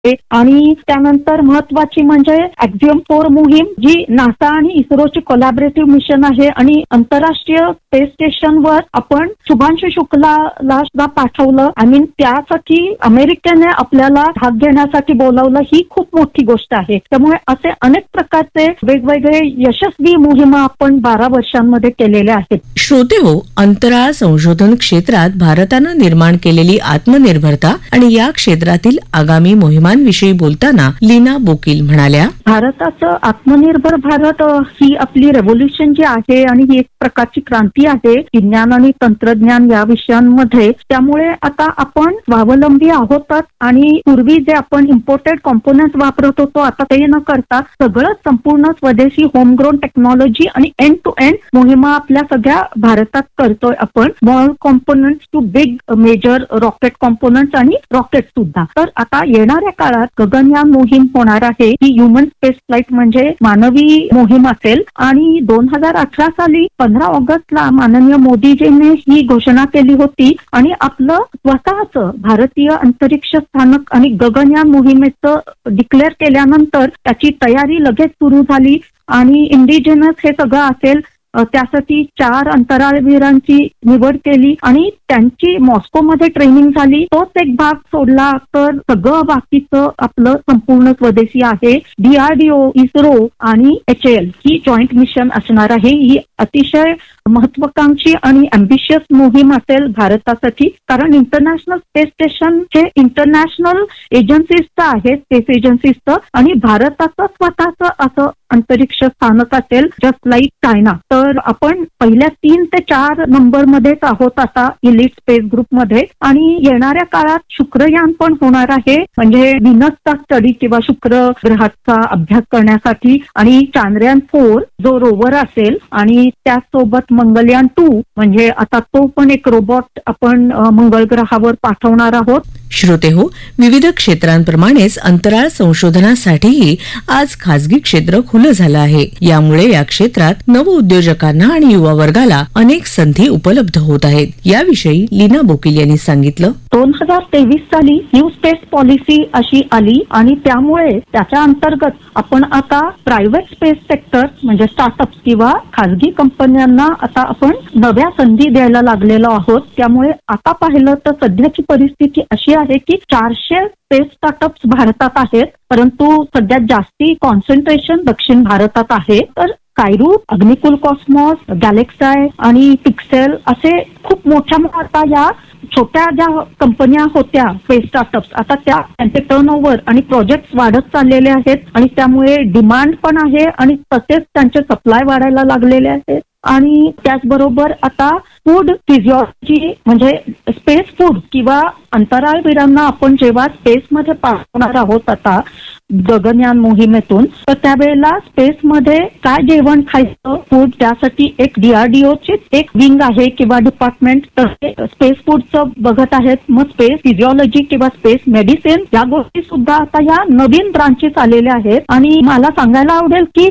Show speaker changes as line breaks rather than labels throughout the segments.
आणि त्यानंतर महत्वाची म्हणजे एक्झियम 4 मोहीम, जी नासा आणि इस्रोची कोलॅबोरेटिव्ह मिशन आहे आणि आंतरराष्ट्रीय स्पेस स्टेशनवर आपण शुभांशु शुक्लाला सुद्धा पाठवलं. त्यासाठी अमेरिकेने आपल्याला भाग घेण्यासाठी बोलावलं. ही खूप मोठी गोष्ट आहे. त्यामुळे असे अनेक प्रकारचे वेगवेगळे यशस्वी मोहिमा आपण 12 वर्षांमध्ये केलेल्या आहेत.
श्रोतेहो, अंतराळ संशोधन क्षेत्रात भारतानं निर्माण केलेली आत्मनिर्भरता आणि या क्षेत्रातील आगामी मोहिमांविषयी बोलताना लीना बोकील म्हणाल्या,
भारताचं आत्मनिर्भर भारत ही आपली रेव्होल्युशन जी आहे आणि ही एक प्रकारची क्रांती आहे विज्ञान आणि तंत्रज्ञान या विषयांमध्ये. त्यामुळे आता आपण स्वावलंबी आहोतच आणि पूर्वी जे आपण इम्पोर्टेड कॉम्पोनंट वापरत होतो आता ते न करता सगळं संपूर्ण स्वदेशी होमग्रोन टेक्नॉलॉजी आणि एंड टू एंड मोहिमा आपल्या सगळ्या भारतात करतोय आपण. Small components to big major rocket components आणि रॉकेट सुद्धा. तर आता येणाऱ्या काळात गगनयान मोहीम होणार आहे. ही ह्युमन स्पेस फ्लाईट म्हणजे मानवी मोहीम असेल आणि 2018 साली 15 ऑगस्टला माननीय मोदीजींनी ही घोषणा केली होती आणि आपलं स्वतःचं भारतीय अंतरिक्ष स्थानक आणि गगनयान मोहिमेचं डिक्लेअर केल्यानंतर त्याची तयारी लगेच सुरू झाली आणि इंडिजिनस हे सगळं असेल त्यासाठी 4 अंतराळवीरांची निवड केली आणि त्यांची मॉस्कोमध्ये ट्रेनिंग झाली. तोच एक भाग सोडला तर सगळं बाकीचं आपलं संपूर्ण स्वदेशी आहे. DRDO, इस्रो आणि HAL ही जॉईंट मिशन असणार आहे. ही अतिशय महत्वाकांक्षी आणि अम्बिशियस मोहीम असेल भारतासाठी, कारण इंटरनॅशनल स्पेस स्टेशन हे इंटरनॅशनल एजन्सीजचं आहे, स्पेस एजन्सीजचं, आणि भारताचं स्वतःचं असं अंतरिक्ष स्थानक असेल जस्ट लाईक चायना. तर आपण पहिल्या 3 ते 4 नंबर मध्येच आहोत आता इलिट स्पेस ग्रुप मध्ये. आणि येणाऱ्या काळात शुक्रयान पण होणार आहे, म्हणजे व्हीनसचा स्टडी किंवा शुक्र ग्रहाचा अभ्यास करण्यासाठी, आणि चांद्रयान 4 जो रोवर असेल आणि त्याचसोबत मंगलयान 2 म्हणजे आता तो पण एक रोबोट आपण मंगळ ग्रहावर पाठवणार आहोत.
श्रोतेहो, विविध क्षेत्रांप्रमाणेच अंतराळ संशोधनासाठीही आज खासगी क्षेत्र खुलं झालं आहे. यामुळे या क्षेत्रात नवउद्योजकांना आणि युवा वर्गाला अनेक संधी उपलब्ध होत आहेत. याविषयी लीना बोकील यांनी सांगितलं.
2023 साली न्यू स्पेस पॉलिसी अशी आली आणि त्यामुळे त्याच्या अंतर्गत आपण आता प्रायव्हेट स्पेस सेक्टर म्हणजे स्टार्टअप किंवा खासगी कंपन्यांना आता आपण नव्या संधी द्यायला लागलेलो आहोत. त्यामुळे आता पाहिलं तर सध्याची परिस्थिती अशी आहे की 400 स्पेस स्टार्टअप्स भारतात आहेत, परंतु सध्यात जास्ती कॉन्सन्ट्रेशन दक्षिण भारतात आहे. तर कायरू, अग्निकुल कॉस्मॉस, गॅलेक्साय आणि पिक्सेल असे खूप मोठ्या आता या छोट्या ज्या कंपन्या होत्या स्पेस स्टार्टअप्स, आता त्यांचे टर्नओव्हर आणि प्रोजेक्ट वाढत चाललेले आहेत आणि त्यामुळे डिमांड पण आहे आणि तसेच त्यांचे सप्लाय वाढायला लागलेले आहेत. आणि त्याचबरोबर आता फूड फिजिओलॉजी म्हणजे स्पेस फूड किंवा अंतराळवीरांना आपण जेव्हा स्पेसमध्ये पाठवणार आहोत आता गगनयान मोहिमेतून, तर त्यावेळेला स्पेसमध्ये काय जेवण खायचं फूड त्यासाठी एक DRDOची एक विंग आहे किंवा डिपार्टमेंट, तर स्पेस फूडचं बघत आहेत. मग स्पेस फिजिओलॉजी किंवा स्पेस मेडिसिन या गोष्टी सुद्धा आता या नवीन ब्रांचेस आलेल्या आहेत. आणि मला सांगायला आवडेल की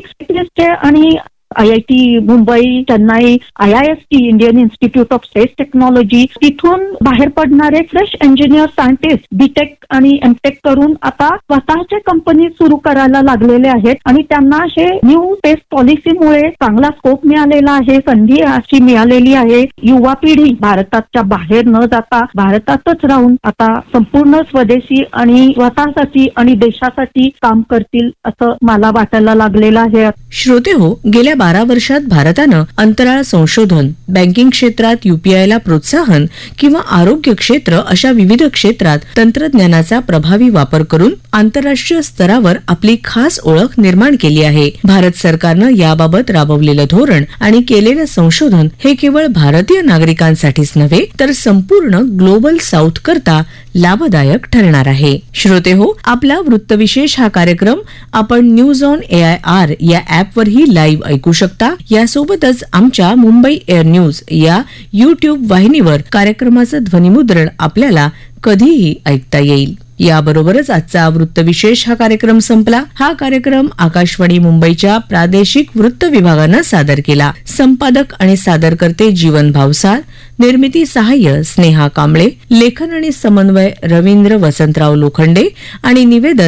आणि IIT Mumbai, Chennai, IIST Indian institute of space technology, तिथून बाहेर पडणारे फ्रेश इंजिनियर सायंटिस्ट बीटेक आणि एमटेक करून आता स्वतःचे कंपनी सुरू करायला लागलेले आहेत आणि त्यांना हे न्यू स्पेस पॉलिसीमुळे चांगला स्कोप मिळालेला आहे, संधी अशी मिळालेली आहे. युवा पिढी भारताच्या बाहेर न जाता भारतातच राहून आता संपूर्ण स्वदेशी आणि स्वतःसाठी आणि देशासाठी काम करतील असं मला वाटायला लागलेलं आहे.
श्रोते हो, गेल्या 12 वर्षात भारतानं अंतराळ संशोधन, बँकिंग क्षेत्रात UPIला प्रोत्साहन किंवा आरोग्य क्षेत्र अशा विविध क्षेत्रात तंत्रज्ञानाचा प्रभावी वापर करून आंतरराष्ट्रीय स्तरावर आपली खास ओळख निर्माण केली आहे. भारत सरकारनं याबाबत राबवलेलं धोरण आणि केलेलं संशोधन हे केवळ भारतीय नागरिकांसाठीच नव्हे तर संपूर्ण ग्लोबल साऊथ करता लाभदायक ठरणार आहे. श्रोते हो, आपला वृत्तविशेष हा कार्यक्रम आपण न्यूज ऑन AIR या ऍपवरही लाईव्ह ऐकू शकता. यासोबतच आमच्या मुंबई एअर न्यूज या YouTube वाहिनीवर कार्यक्रमाचं ध्वनिमुद्रण आपल्याला कधीही ऐकता येईल. याबरोबरच आजचा वृत्तविशेष हा कार्यक्रम संपला. हा कार्यक्रम आकाशवाणी मुंबईच्या प्रादेशिक वृत्त विभागानं सादर केला. संपादक आणि सादरकर्ते जीवन भावसार, निर्मिती सहाय्य स्नेहा कांबळे, लेखन आणि समन्वय रवींद्र वसंतराव लोखंडे आणि निवेदन